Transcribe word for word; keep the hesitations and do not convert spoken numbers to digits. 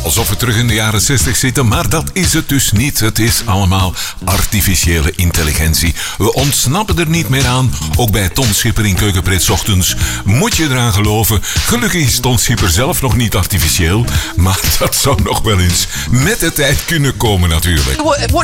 Alsof we terug in de jaren zestig zitten, maar dat is het dus niet. Het is allemaal artificiële intelligentie. We ontsnappen er niet meer aan. Ook bij Ton Schipper in Keukenpret 's ochtends moet je eraan geloven. Gelukkig is Ton Schipper zelf nog niet artificieel, maar dat zou nog wel eens met de tijd kunnen komen natuurlijk. What, what